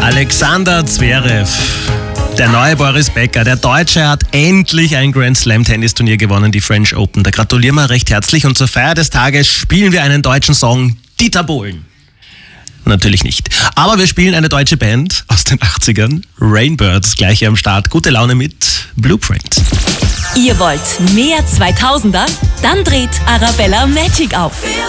Alexander Zverev, der neue Boris Becker, der Deutsche, hat endlich ein Grand Slam Tennisturnier gewonnen, die French Open. Da gratulieren wir recht herzlich und zur Feier des Tages spielen wir einen deutschen Song, Dieter Bohlen. Natürlich nicht. Aber wir spielen eine deutsche Band aus den 80ern, Rainbirds, gleich hier am Start. Gute Laune mit Blueprint. Ihr wollt mehr 2000er? Dann dreht Arabella Magic auf.